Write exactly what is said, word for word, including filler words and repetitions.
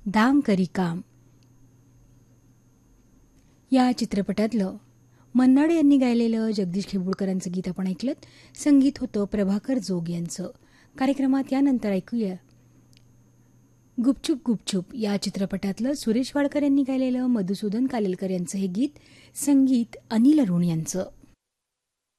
दाम करी काम या चित्रपटातलं मन्नाड यांनी गायलेलं जगदीश खेबुळकरांचं गीत आपण ऐकलं. संगीत होतं प्रभाकर जोग यांचं. कार्यक्रमात यानंतर ऐकूया गुपचूप गुपचूप या चित्रपटातलं सुरेश वाडकर यांनी गायलेलं मधुसूदन कालेलकर यांचं हे गीत. संगीत अनिल अरुण यांचं.